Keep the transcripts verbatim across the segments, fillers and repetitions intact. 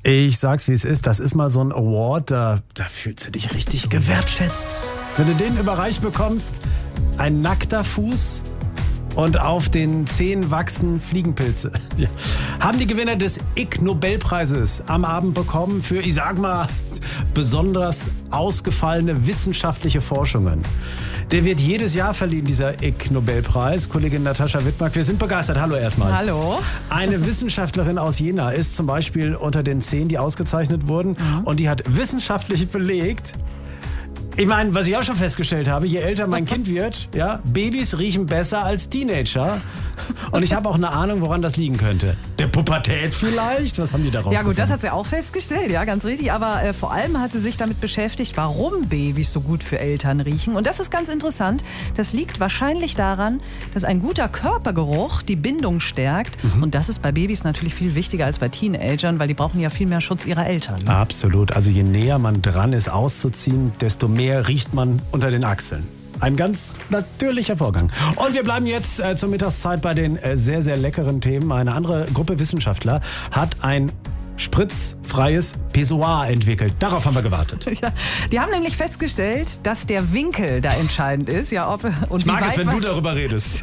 Ich sag's, wie es ist. Das ist mal so ein Award, da, da fühlst du dich richtig gewertschätzt. Wenn du den überreicht bekommst, ein nackter Fuß und auf den Zehen wachsen Fliegenpilze. Ja. Haben die Gewinner des Ig Nobelpreises am Abend bekommen für, ich sag mal, besonders ausgefallene wissenschaftliche Forschungen. Der wird jedes Jahr verliehen, dieser Ig Nobelpreis. Kollegin Natascha Wittmark, wir sind begeistert. Hallo erstmal. Hallo. Eine Wissenschaftlerin aus Jena ist zum Beispiel unter den zehn, die ausgezeichnet wurden. Mhm. Und die hat wissenschaftlich belegt, ich meine, was ich auch schon festgestellt habe, je älter mein Kind wird, ja, Babys riechen besser als Teenager. Und ich habe auch eine Ahnung, woran das liegen könnte. Der Pubertät vielleicht? Was haben die daraus Ja gut, gefunden? das hat sie auch festgestellt, ja, ganz richtig. Aber äh, vor allem hat sie sich damit beschäftigt, warum Babys so gut für Eltern riechen. Und das ist ganz interessant. Das liegt wahrscheinlich daran, dass ein guter Körpergeruch die Bindung stärkt. Mhm. Und das ist bei Babys natürlich viel wichtiger als bei Teenagern, weil die brauchen ja viel mehr Schutz ihrer Eltern. Absolut. Also je näher man dran ist, auszuziehen, desto mehr riecht man unter den Achseln. Ein ganz natürlicher Vorgang. Und wir bleiben jetzt äh, zur Mittagszeit bei den äh, sehr, sehr leckeren Themen. Eine andere Gruppe Wissenschaftler hat ein spritzfreies Pissoir entwickelt. Darauf haben wir gewartet. Ja, die haben nämlich festgestellt, dass der Winkel da entscheidend ist. Ja, ob, und ich mag wie weit es, wenn du darüber redest.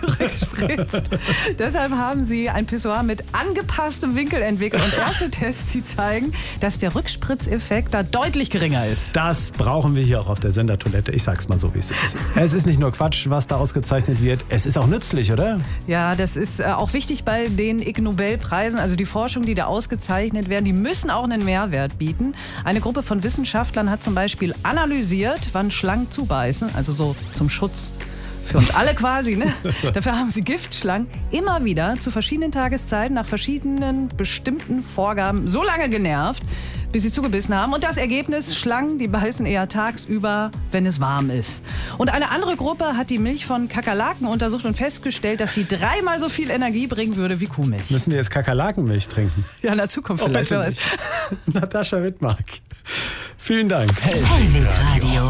Deshalb haben sie ein Pissoir mit angepasstem Winkel entwickelt. Und erste Tests, die zeigen, dass der Rückspritzeffekt da deutlich geringer ist. Das brauchen wir hier auch auf der Sendertoilette. Ich sag's mal so, wie es ist. Es ist nicht nur Quatsch, was da ausgezeichnet wird. Es ist auch nützlich, oder? Ja, das ist äh, auch wichtig bei den Ig Nobelpreisen. Also die Forschung, die da ausgezeichnet werden, die müssen auch einen Mehrwert bieten. Eine Gruppe von Wissenschaftlern hat zum Beispiel analysiert, wann Schlangen zubeißen, also so zum Schutz für uns alle quasi. Ne? Dafür haben sie Giftschlangen immer wieder zu verschiedenen Tageszeiten nach verschiedenen bestimmten Vorgaben so lange genervt, bis sie zugebissen haben. Und das Ergebnis, Schlangen, die beißen eher tagsüber, wenn es warm ist. Und eine andere Gruppe hat die Milch von Kakerlaken untersucht und festgestellt, dass die dreimal so viel Energie bringen würde wie Kuhmilch. Müssen wir jetzt Kakerlakenmilch trinken? Ja, in der Zukunft oh, vielleicht. Bitte Natascha Wittmark, vielen Dank. Helmig Radio.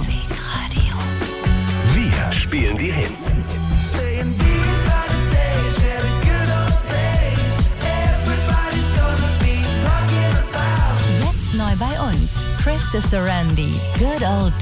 Wir spielen die Hits. Jetzt neu bei uns. Krista Sarandon, Good Old